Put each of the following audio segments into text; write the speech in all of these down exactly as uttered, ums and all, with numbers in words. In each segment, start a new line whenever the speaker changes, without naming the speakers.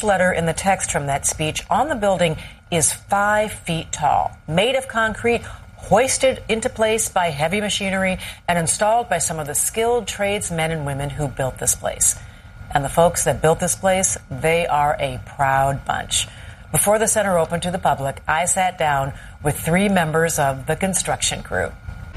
letter in the text from that speech on the building is five feet tall, made of concrete, hoisted into place by heavy machinery, and installed by some of the skilled tradesmen and women who built this place. And the folks that built this place, they are a proud bunch. Before the center opened to the public, I sat down with three members of the construction crew.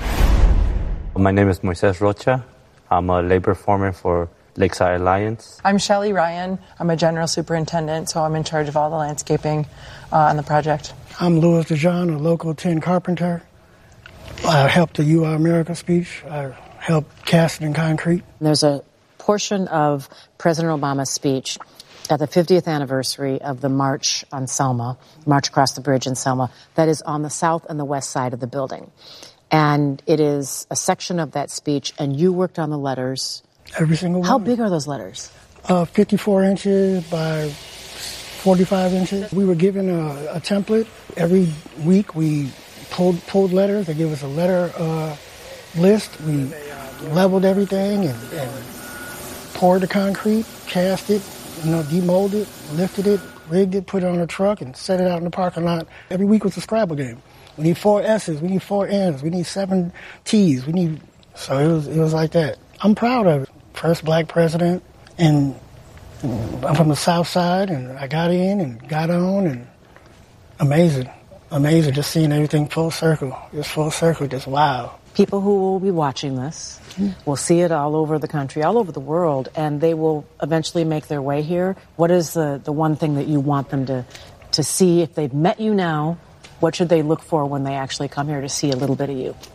My name is Moises Rocha. I'm a labor foreman for Lakeside Alliance.
I'm Shelly Ryan. I'm a general superintendent, so I'm in charge of all the landscaping uh, on the project.
I'm Louis DeJean, a local tin carpenter. I helped the You Are America speech. I helped cast it in concrete.
There's a portion of President Obama's speech at the fiftieth anniversary of the March on Selma, March Across the Bridge in Selma, that is on the south and the west side of the building. And it is a section of that speech, and you worked on the letters.
Every single one.
How big are those letters?
Uh, fifty-four inches by forty-five inches. We were given a, a template. Every week we pulled, pulled letters. They gave us a letter uh, list. We leveled everything and, and poured the concrete, cast it, you know, demolded it, lifted it, rigged it, put it on a truck, and set it out in the parking lot. Every week was a Scrabble game. We need four S's, we need four N's, we need seven T's, we need... So it was, it was like that. I'm proud of it. First black president, and I'm from the South Side, and I got in and got on, and amazing, amazing, just seeing everything full circle, just full circle, just wow.
People who will be watching this will see it all over the country, all over the world, and they will eventually make their way here. What is the, the one thing that you want them to, to see if they've met you now? What should they look for when they actually come here to see a little bit of you?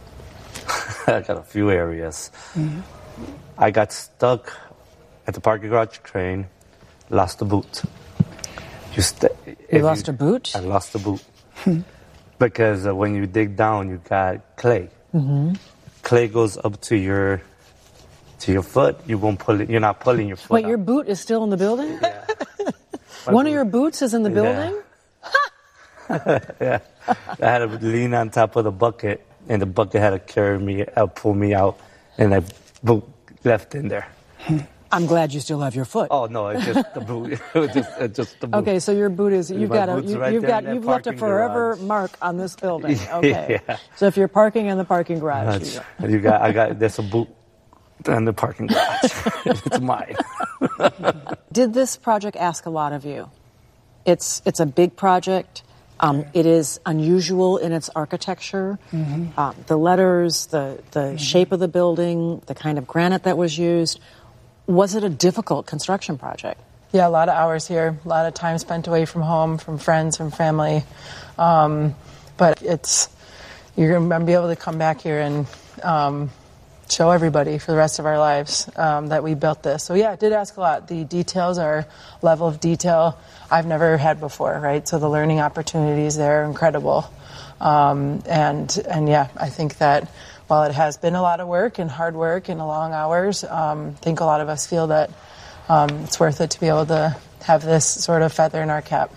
I got a few areas. Mm-hmm. I got stuck at the parking garage crane, lost a boot. You, st-
you lost you, a boot?
I lost a boot. Because uh, when you dig down, you got clay. Mm-hmm. Clay goes up to your to your foot. You won't pull it. You're not pulling your foot.
Wait,
out.
Your boot is still in the building?
Yeah.
One
boot.
of your boots is in the building?
Yeah. Yeah. I had to lean on top of the bucket, and the bucket had to carry me, uh, pull me out, and that boot left in there.
I'm glad you still have your foot.
Oh no, it's just the boot. It was just, it's just the boot.
Okay, so your boot is you've
My
got a you,
right
you've got
you've
left a forever
garage.
mark on this building. Okay,
yeah.
So if you're parking in the parking garage,
That's, you, you got I got there's a boot in the parking garage. It's mine.
Did this project ask a lot of you? It's it's a big project. Um, it is unusual in its architecture. Mm-hmm. Uh, the letters, the, the mm-hmm. shape of the building, the kind of granite that was used. Was it a difficult construction project?
Yeah, a lot of hours here, a lot of time spent away from home, from friends, from family. Um, but it's you're going to be able to come back here and um, show everybody for the rest of our lives um, that we built this. So yeah, it did ask a lot. The details are level of detail I've never had before, right? So the learning opportunities there are incredible. Um, and, and yeah, I think that while it has been a lot of work and hard work and long hours, um, I think a lot of us feel that um, it's worth it to be able to have this sort of feather in our cap.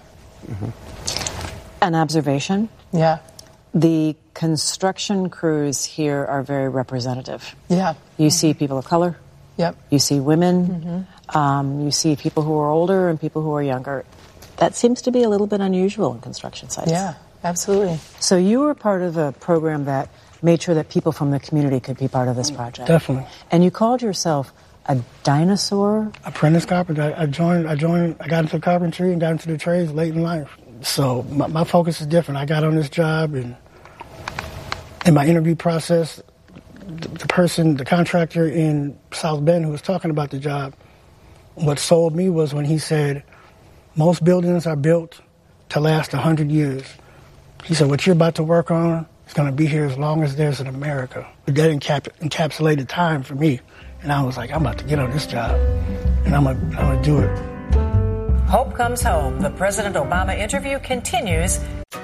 Mm-hmm. An observation?
Yeah.
The construction crews here are very representative.
Yeah.
You
mm-hmm.
see people of color.
Yep.
You see women.
Mm-hmm.
Um, you see people who are older and people who are younger. That seems to be a little bit unusual in construction sites.
Yeah, absolutely.
So you were part of a program that made sure that people from the community could be part of this project.
Definitely.
And you called yourself a dinosaur?
Apprentice carpenter. I, I joined, I joined, I got into carpentry and got into the trades late in life. So my, my focus is different. I got on this job, and in my interview process, the, the person, the contractor in South Bend who was talking about the job, what sold me was when he said, most buildings are built to last one hundred years. He said, what you're about to work on is going to be here as long as there's an America. But that encap- encapsulated time for me. And I was like, I'm about to get on this job, and I'm going to I'm gonna do it.
Hope comes home. The President Obama interview continues.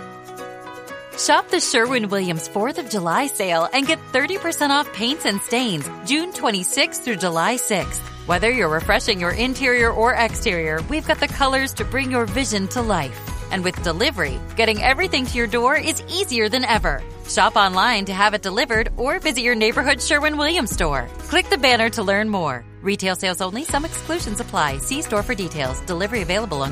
Shop the Sherwin-Williams fourth of July sale and get thirty percent off paints and stains June twenty-sixth through July sixth. Whether you're refreshing your interior or exterior, we've got the colors to bring your vision to life. And with delivery, getting everything to your door is easier than ever. Shop online to have it delivered or visit your neighborhood Sherwin-Williams store. Click the banner to learn more. Retail sales only. Some exclusions apply. See store for details. Delivery available on